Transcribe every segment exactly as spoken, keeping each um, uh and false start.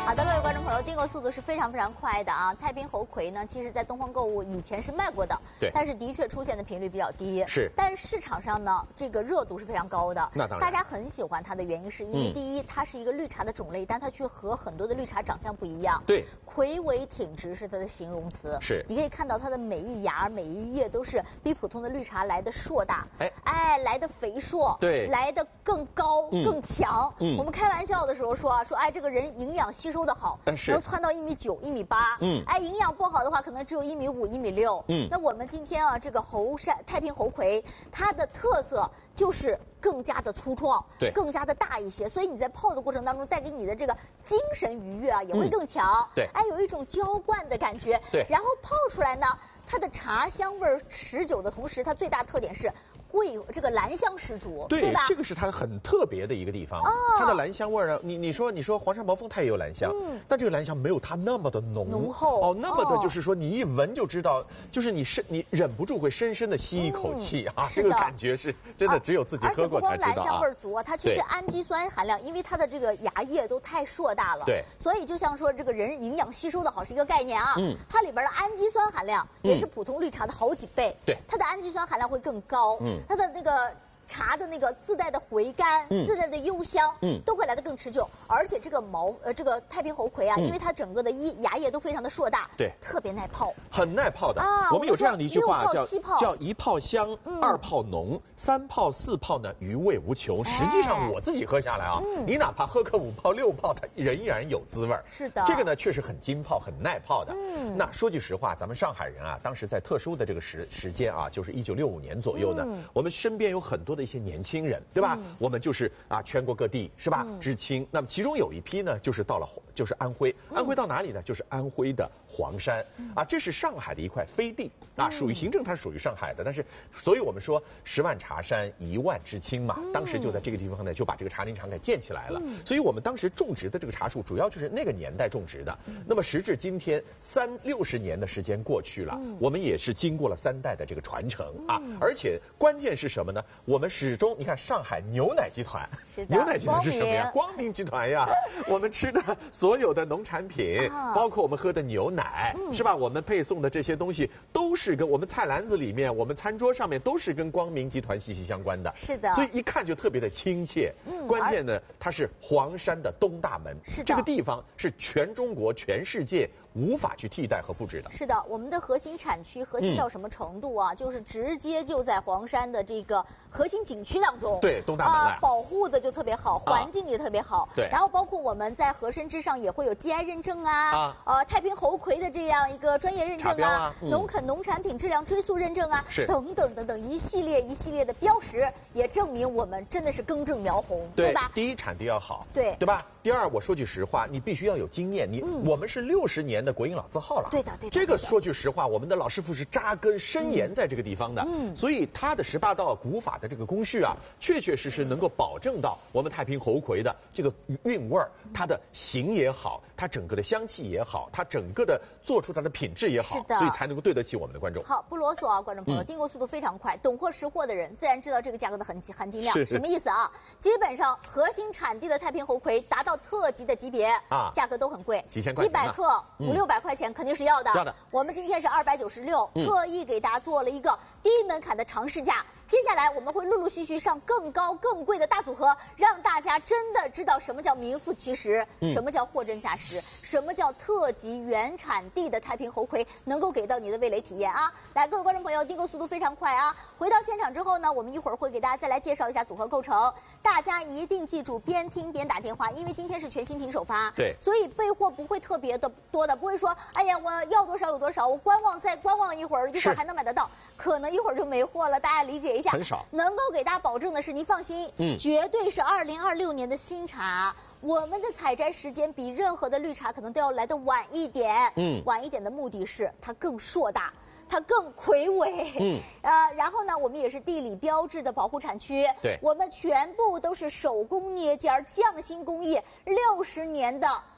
好的，各位观众朋友，订购速度是非常非常快的啊！太平猴魁呢，其实在东方购物以前是卖过的， 对， 但是的确出现的频率比较低。 是， 但是市场上呢，这个热度是非常高的。 那当然， 大家很喜欢它的原因是因为、嗯、第一，它是一个绿茶的种类，但它却和很多的绿茶长相不一样。 对， 魁伟挺直是它的形容词。 是， 你可以看到它的每一芽、每一叶都是比普通的绿茶来的硕大， 哎哎，来的肥硕， 对， 来的更高、 嗯、 更强。 嗯， 我们开玩笑的时候说啊，说哎，这个人营养吸收的好， 是。 能窜到一米九、一米八， 嗯， 哎，营养不好的话，可能只有一米五、一米六， 嗯。 那我们今天啊，这个猴山太平猴魁，它的特色就是更加的粗壮， 对， 更加的大一些，所以你在泡的过程当中，带给你的这个精神愉悦啊，也会更强， 嗯、对， 哎，有一种浇灌的感觉， 对， 然后泡出来呢，它的茶香味持久的同时，它最大特点是。桂这个兰香十足， 对， 对吧？ 这个是它很特别的一个地方。 哦、 它的兰香味儿呢，你你说你说黄山毛峰它也有兰香，嗯，但这个兰香没有它那么的浓浓厚哦，那么的就是说你一闻就知道，哦、就是你深你忍不住会深深的吸一口气、嗯、啊，这个感觉是真的只有自己喝过才知道、啊、 而且不光兰香味儿足啊，它其实氨基酸含量，因为它的这个芽叶都太硕大了， 对， 所以就像说这个人营养吸收的好是一个概念啊，嗯，它里边的氨基酸含量也是普通绿茶的好几倍， 对、嗯， 它的氨基酸含量会更高，嗯，它的那个。茶的那个自带的回甘、嗯、自带的幽香，嗯，都会来得更持久。而且这个毛呃，这个太平猴魁啊、嗯，因为它整个的一芽叶都非常的硕大， 对， 特别耐泡， 很耐泡的啊。 我们有这样的一句话叫泡叫一泡香，嗯、二泡浓，三泡四泡呢余味无穷。实际上我自己喝下来啊，嗯、你哪怕喝个五泡六泡，它仍然有滋味。 是的， 这个呢确实很精泡、很耐泡的。嗯，那说句实话，咱们上海人啊，当时在特殊的这个时时间啊，就是一九六五年左右呢，嗯、我们身边有很多的一些年轻人。对吧、嗯？我们就是啊，全国各地是吧？嗯、知青。那么其中有一批呢，就是到了就是安徽。安徽到哪里呢？就是安徽的黄山、嗯、啊，这是上海的一块飞地啊，属于行政它是属于上海的，但是所以我们说十万茶山一万知青嘛，当时就在这个地方呢，就把这个茶林场给建起来了。嗯、所以我们当时种植的这个茶树，主要就是那个年代种植的。嗯、那么时至今天，三六十年的时间过去了，嗯、我们也是经过了三代的这个传承啊，嗯、而且关键是什么呢？我们始终你看上海牛奶集团，牛奶集团是什么呀？光明集团呀。我们吃的所有的农产品，啊、包括我们喝的牛奶，嗯、是吧？我们配送的这些东西，都是跟我们菜篮子里面、我们餐桌上面都是跟光明集团息息相关的。 是的， 所以一看就特别的亲切。嗯，关键呢，它是黄山的东大门， 是的， 这个地方是全中国、全世界无法去替代和复制的。 是的，我们的核心产区核心到什么程度啊？嗯、就是直接就在黄山的这个核心景区当中。 对，东大门啊、 呃，保护的就特别好，环境也特别好。 啊、对， 然后包括我们在和参之上也会有 G I 认证啊，啊呃，太平猴魁的这样一个专业认证啊， 啊嗯、 农垦农产品质量追溯认证啊， 是等等等等一系列一系列的标识，也证明我们真的是根正苗红， 对, 对吧？ 第一，产地要好， 对对吧？第二，我说句实话，你必须要有经验。你、嗯、我们是六十年的国营老字号了， 对的，对的。 这个说句实话，我们的老师傅是扎根深研在这个地方的，嗯，所以他的十八道古法的这个工序啊，确确实实能够保证到我们太平猴魁的这个韵味儿，它的形也好，它整个的香气也好，它整个的做出它的品质也好， 是的， 所以才能够对得起我们的观众。 好，不啰嗦啊，观众朋友， 嗯、 订购速度非常快，懂货识货的人自然知道这个价格的含含金量， 是什么意思啊？基本上核心产地的太平猴魁达到特级的级别啊，价格都很贵， 几千块钱， 一百克五六百块钱肯定是要的。 要的。 我们今天是二百九十六，特意给大家做了一个低门槛的尝试价。接下来我们会陆陆续续上更高更贵的大组合，让大家真的知道什么叫名副其实，嗯、什么叫货真价实，什么叫特级原产地的太平猴魁能够给到你的味蕾体验啊！来，各位观众朋友，订购速度非常快啊！回到现场之后呢，我们一会儿会给大家再来介绍一下组合构成，大家一定记住边听边打电话，因为今天是全新品首发， 对， 所以备货不会特别的多的，不会说，哎呀，我要多少有多少，我观望再观望一会儿，一会儿还能买得到，可能一会儿就没货了，大家理解一下。 很少， 能够给大家保证的是，您放心，嗯，绝对是二零二六年的新茶。我们的采摘时间比任何的绿茶可能都要来得晚一点，嗯，晚一点的目的是它更硕大。它更魁伟，嗯，呃，然后呢，我们也是地理标志的保护产区， 对， 我们全部都是手工捏尖匠心工艺，六十年的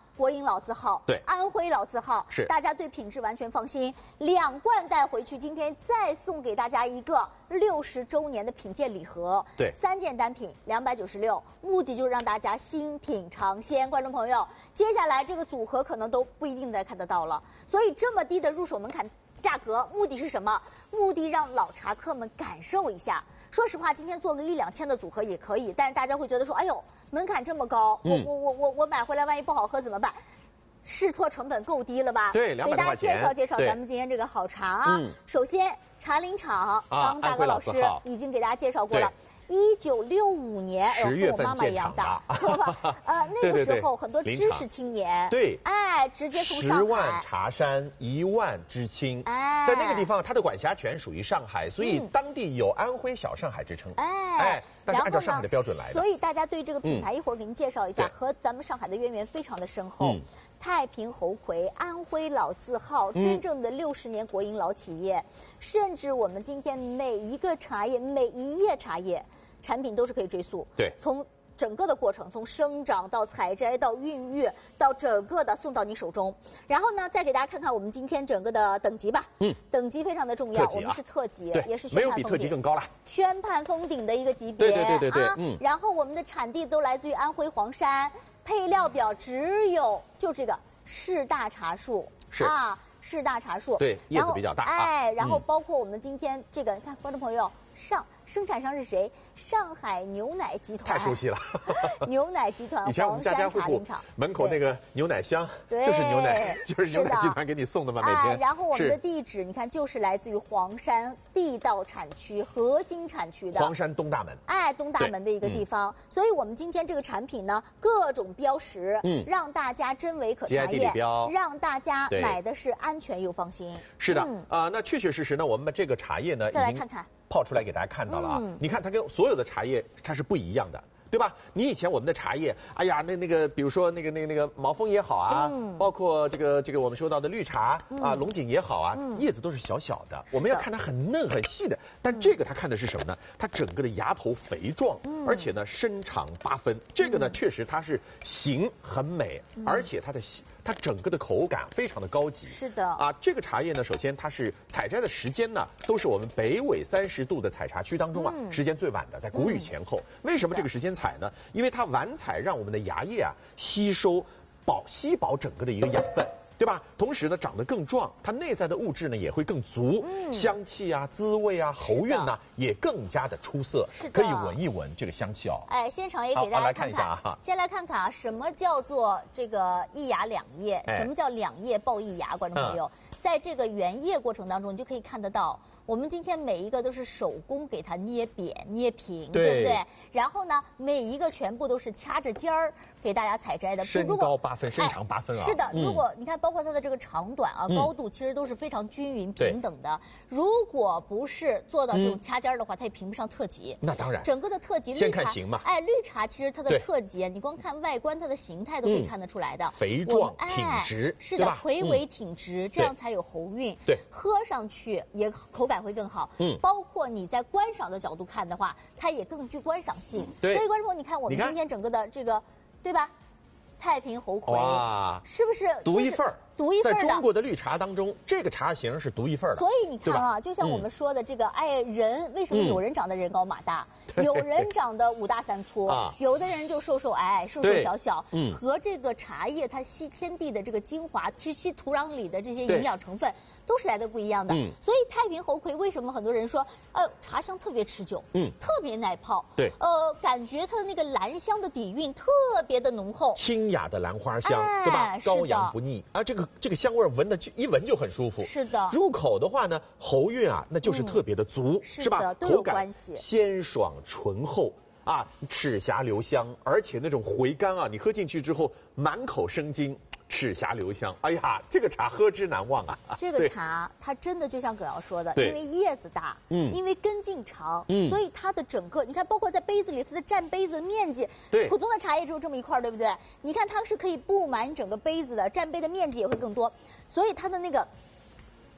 国营老字号， 对， 安徽老字号， 是大家对品质完全放心。两罐带回去，今天再送给大家一个六十周年的品鉴礼盒， 对， 三件单品两百九十六，目的就是让大家新品尝鲜。观众朋友，接下来这个组合可能都不一定再看得到了，所以这么低的入手门槛价格，目的是什么？目的让老茶客们感受一下。说实话，今天做个一两千的组合也可以，但是大家会觉得说，哎呦，门槛这么高，我我我我我买回来万一不好喝怎么办？试错成本够低了吧？ 对，两百多块钱。 给大家介绍介绍咱们今天这个好茶啊。嗯、首先，茶林厂，刚刚大哥老师已经给大家介绍过了。一九六五年， 十月份跟我妈妈一样大，呃，那个时候很多知识青年， 对， 哎，直接从上海。 十万茶山，一万知青，哎，在那个地方，它的管辖权属于上海，所以当地有安徽小上海之称，哎哎，但是按照上海的标准来的。 所以大家对这个品牌一会儿给您介绍一下，和咱们上海的渊源非常的深厚。太平猴魁，安徽老字号，真正的六十年国营老企业，甚至我们今天每一个茶叶，每一叶茶叶。产品都是可以追溯， 对， 从整个的过程，从生长到采摘到孕育，到整个的送到你手中。然后呢，再给大家看看我们今天整个的等级吧。嗯，等级非常的重要， 啊、 我们是特级，也是没有比特级更高了， 宣判封顶的一个级别。 对对对对对，啊、 嗯。然后我们的产地都来自于安徽黄山，配料表只有就这个市大茶树， 是啊，市大茶树， 对，叶子比较大。 哎，然后包括我们今天这个，你看观众朋友上。生产商是谁？上海牛奶集团。 太熟悉了， 牛奶集团。 以前我们家家户户门口那个牛奶箱，就是牛奶，就是牛奶集团给你送的嘛，每天。 然后我们的地址，你看就是来自于黄山地道产区核心产区的黄山东大门。 哎，东大门的一个地方。所以我们今天这个产品呢，各种标识，嗯，让大家真伪可查验，让大家买的是安全又放心。 是的，啊，那确确实实呢，我们这个茶叶呢， 再来看看。 泡出来给大家看到了啊！嗯、你看它跟所有的茶叶它是不一样的，对吧？你以前我们的茶叶，哎呀，那那个，比如说那个那个那个毛峰也好啊，嗯、包括这个这个我们说到的绿茶、嗯、啊，龙井也好啊，嗯、叶子都是小小的，我们要看它很嫩很细的。但这个它看的是什么呢？它整个的芽头肥壮，嗯、而且呢身长八分。这个呢、嗯、确实它是形很美，嗯、而且它的它整个的口感非常的高级。 是的啊，这个茶叶呢，首先它是采摘的时间呢，都是我们北纬三十度的采茶区当中啊，嗯、时间最晚的，在谷雨前后。嗯、为什么这个时间采呢？因为它晚采让我们的芽叶啊吸收饱吸饱整个的一个养分。对吧？同时呢，长得更壮，它内在的物质呢也会更足，嗯、香气啊、滋味啊、喉韵呢也更加的出色。 是的， 可以闻一闻这个香气哦。 哎，现场也给大家看看， 来看一下啊。 先来看看啊，什么叫做这个一芽两叶？ 哎、 什么叫两叶抱一芽？观众朋友，嗯、在这个原叶过程当中，你就可以看得到。我们今天每一个都是手工给它捏扁、捏平，对, 对不对？然后呢，每一个全部都是掐着尖儿给大家采摘的。 身高八分，身长八分啊！ 是的，如果你看，包括它的这个长短啊、嗯、高度，其实都是非常均匀平等的。如果不是做到这种掐尖儿的话，它也评不上特级。 那当然， 整个的特级绿茶， 先看形嘛。 哎，绿茶其实它的特级，你光看外观，它的形态都可以看得出来的， 嗯、肥壮挺直， 是的，魁伟挺直，这样才有喉韵。 对， 喝上去也口感会更好。嗯。包括你在观赏的角度看的话，它也更具观赏性。 对， 所以观众朋友，你看我们今天整个的这个，对吧？太平猴魁， 哇， 是不是独一份儿？ 独一份在中国的绿茶当中，这个茶型是独一份的。 所以你看啊，就像我们说的这个，哎，人为什么有人长得人高马大，有人长得五大三粗，有的人就瘦瘦矮矮、瘦瘦小小，和这个茶叶它吸天地的这个精华，吸吸土壤里的这些营养成分，都是来的不一样的。所以太平猴魁为什么很多人说，呃，茶香特别持久，嗯，特别耐泡， 对， 呃，感觉它的那个兰香的底蕴特别的浓厚， 清雅的兰花香，对吧？高扬不腻啊，这个。这个香味闻的就一闻就很舒服， 是的。 入口的话呢，喉韵啊，那就是特别的足， 嗯、 是吧？ 都有关系。 鲜爽醇厚啊，齿颊留香，而且那种回甘啊，你喝进去之后满口生津。齿颊留香，哎呀，这个茶喝之难忘啊！ 这个茶它真的就像葛瑶说的，因为叶子大， 嗯， 因为根茎长，嗯，所以它的整个，你看，包括在杯子里，它的占杯子的面积，对，普通的茶叶只有这么一块，对不对？你看它是可以布满整个杯子的，占杯的面积也会更多，所以它的那个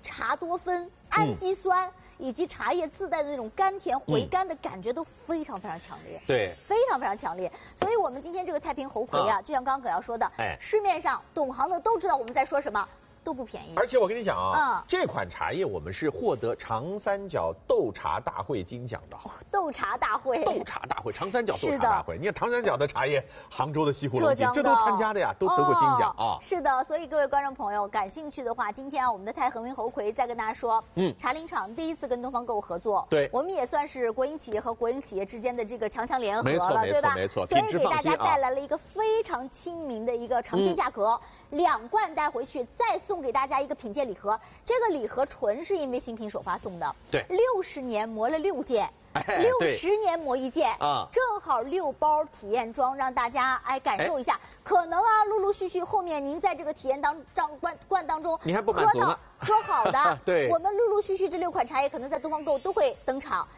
茶多酚、氨基酸。嗯以及茶叶自带的那种甘甜回甘的感觉都非常非常强烈， 对， 非常非常强烈。所以我们今天这个太平猴魁啊，就像刚刚葛瑶说的，哎，市面上懂行的都知道我们在说什么。都不便宜， 而且我跟你讲啊，嗯、这款茶叶我们是获得长三角豆茶大会金奖的。 豆茶大会， 豆茶大会，长三角豆茶大会。你看长三角的茶叶，杭州的西湖龙井，这都参加的呀，都得过金奖啊。 是的，所以各位观众朋友感兴趣的话，今天啊，我们的太和平猴魁再跟大家说，嗯，茶林厂第一次跟东方购物合作， 对， 我们也算是国营企业和国营企业之间的这个强强联合了， 对吧？ 没错， 所以给大家带来了一个非常亲民的一个尝鲜价格。两罐带回去，再送给大家一个品鉴礼盒。这个礼盒纯是因为新品首发送的， 对， 六十年磨了六件，六十年磨一件啊，正好六包体验装，让大家哎感受一下。可能啊，陆陆续续后面您在这个体验当当罐罐当中， 你还不满足吗？ 喝好的， 对， 我们陆陆续续这六款茶叶可能在东方购都会登场。